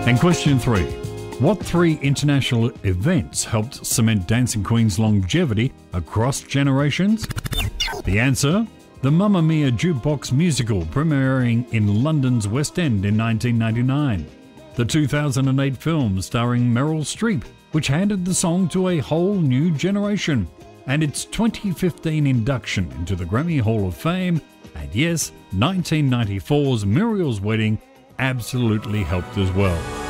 And question 3. What 3 international events helped cement Dancing Queen's longevity across generations? The answer: the Mamma Mia jukebox musical premiering in London's West End in 1999. The 2008 film starring Meryl Streep, which handed the song to a whole new generation. And its 2015 induction into the Grammy Hall of Fame. And yes, 1994's Muriel's Wedding absolutely helped as well.